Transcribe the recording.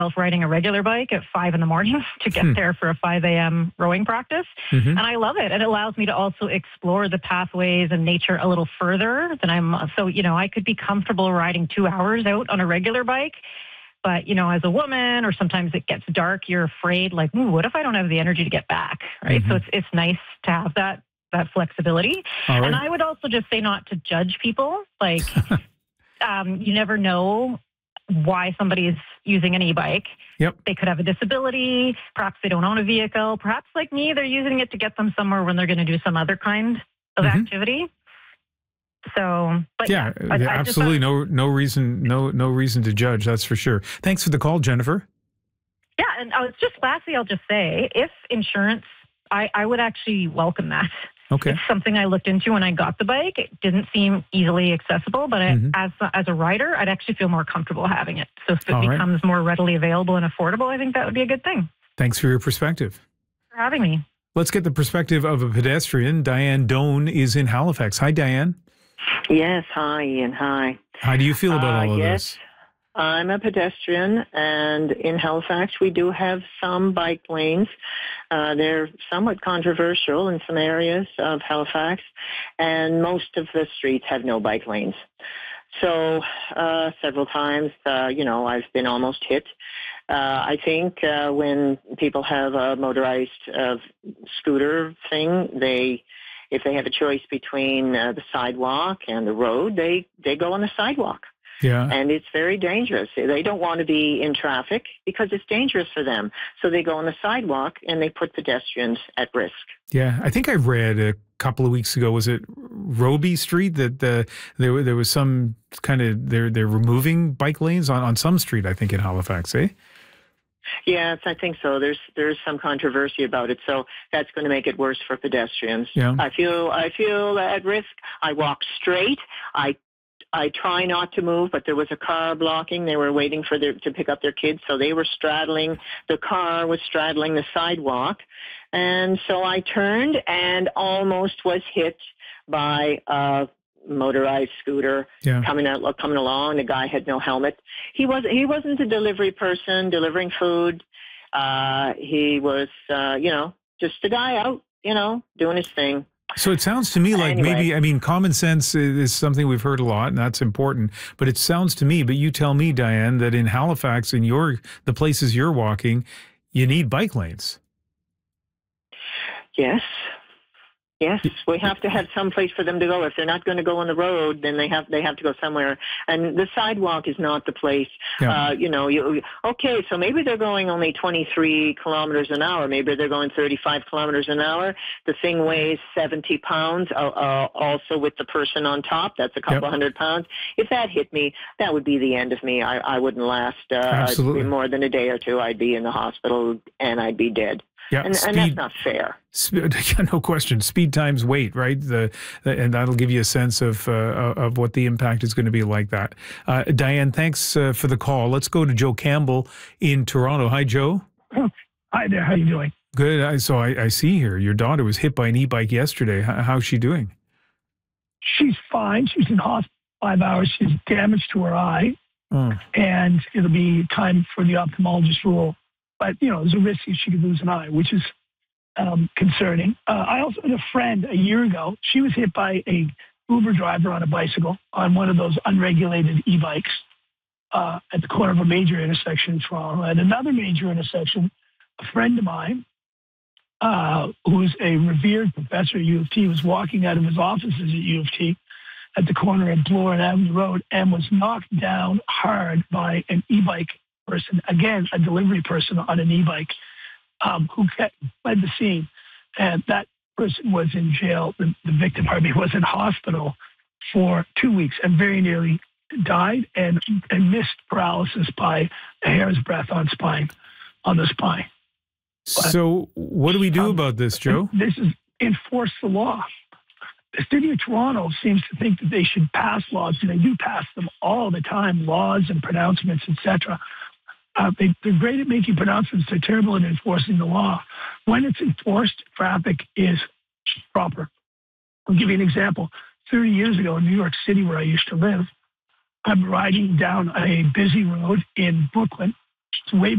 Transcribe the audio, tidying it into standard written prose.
riding a regular bike at 5 in the morning to get there for a 5 a.m. rowing practice. And I love it. And it allows me to also explore the pathways and nature a little further than so, I could be comfortable riding 2 hours out on a regular bike. But, as a woman, or sometimes it gets dark, you're afraid, like, what if I don't have the energy to get back, right? So it's nice to have that flexibility. Right. And I would also just say not to judge people. Like, you never know why somebody is using an e-bike. Yep. They could have a disability. Perhaps they don't own a vehicle. Perhaps, like me, they're using it to get them somewhere when they're going to do some other kind of activity. So, but yeah, I absolutely no reason to judge. That's for sure. Thanks for the call, Jennifer. Yeah, and lastly, I'll just say, if insurance, I would actually welcome that. Okay. It's something I looked into when I got the bike. It didn't seem easily accessible, but as a rider, I'd actually feel more comfortable having it. So if it becomes more readily available and affordable, I think that would be a good thing. Thanks for your perspective. For having me. Let's get the perspective of a pedestrian. Diane Doan is in Halifax. Hi, Diane. Yes, hi, Ian. Hi. How do you feel about all of this? I'm a pedestrian, and in Halifax, we do have some bike lanes. They're somewhat controversial in some areas of Halifax, and most of the streets have no bike lanes. So several times, I've been almost hit. I think when people have a motorized scooter thing, if they have a choice between the sidewalk and the road, they go on the sidewalk. Yeah. And it's very dangerous. They don't want to be in traffic because it's dangerous for them. So they go on the sidewalk and they put pedestrians at risk. Yeah. I think I read a couple of weeks ago, was it Roby Street, that there was some kind of, they're removing bike lanes on some street, I think, in Halifax, eh? Yes, I think so. There's some controversy about it, so that's going to make it worse for pedestrians. Yeah. I feel at risk. I walk straight. I try not to move, but there was a car blocking. They were waiting to pick up their kids, so they were straddling. The car was straddling the sidewalk, and so I turned and almost was hit by a motorized scooter coming along. The guy had no helmet. He wasn't a delivery person delivering food. He was just a guy out doing his thing. So it sounds to me like maybe, common sense is something we've heard a lot, and that's important. But it sounds to me, but you tell me, Diane, that in Halifax, in the places you're walking, you need bike lanes. Yes. Yes, we have to have some place for them to go. If they're not going to go on the road, then they have to go somewhere. And the sidewalk is not the place. Yeah. Okay, so maybe they're going only 23 kilometers an hour. Maybe they're going 35 kilometers an hour. The thing weighs 70 pounds, also with the person on top. That's a couple hundred pounds. If that hit me, that would be the end of me. I wouldn't last more than a day or two. I'd be in the hospital and I'd be dead. Yeah, and that's not fair. No question. Speed times weight, right? And that'll give you a sense of what the impact is going to be like that. Diane, thanks for the call. Let's go to Joe Campbell in Toronto. Hi, Joe. Hi there. How you doing? Good. So I see here your daughter was hit by an e-bike yesterday. How's she doing? She's fine. She's in hospital 5 hours. She's damage to her eye, and it'll be time for the ophthalmologist rule. But, there's a risk she could lose an eye, which is concerning. I also had a friend a year ago. She was hit by a Uber driver on a bicycle on one of those unregulated e-bikes at the corner of a major intersection in Toronto. At another major intersection, a friend of mine, who's a revered professor at U of T, was walking out of his offices at U of T at the corner of Bloor and Avenue Road and was knocked down hard by an e-bike person, again, a delivery person on an e-bike, who fled the scene. And that person was in jail. The victim, was in hospital for 2 weeks and very nearly died and missed paralysis by a hair's breadth on the spine. So what do we do about this, Joe? This is enforce the law. The city of Toronto seems to think that they should pass laws, and they do pass them all the time, laws and pronouncements, etc. They're great at making pronouncements. They're terrible at enforcing the law. When it's enforced, traffic is proper. I'll give you an example. 30 years ago in New York City, where I used to live, I'm riding down a busy road in Brooklyn. It's way